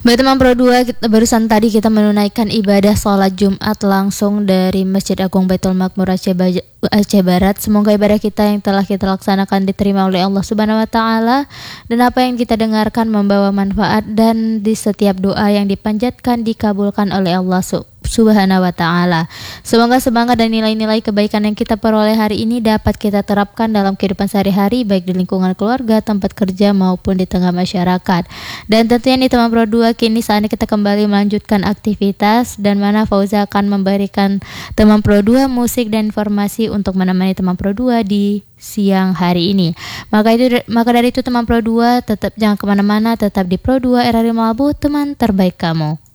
Baik teman Pro 2, barusan tadi kita menunaikan ibadah sholat Jumat langsung dari Masjid Agung Baitul Makmur Aceh Barat. Semoga ibadah kita yang telah kita laksanakan diterima oleh Allah Subhanahu wa taala, dan apa yang kita dengarkan membawa manfaat, dan di setiap doa yang dipanjatkan dikabulkan oleh Allah Subhanahu wa taala. Semoga semangat dan nilai-nilai kebaikan yang kita peroleh hari ini dapat kita terapkan dalam kehidupan sehari-hari, baik di lingkungan keluarga, tempat kerja maupun di tengah masyarakat. Dan tentunya nih teman Pro 2, kini saatnya kita kembali melanjutkan aktivitas, dan mana Fauza akan memberikan teman Pro 2 musik dan informasi untuk menemani teman Pro 2 di siang hari ini. Maka dari itu teman Pro 2, tetap jangan kemana-mana, tetap di Pro 2 RRI Melabuh, teman terbaik kamu.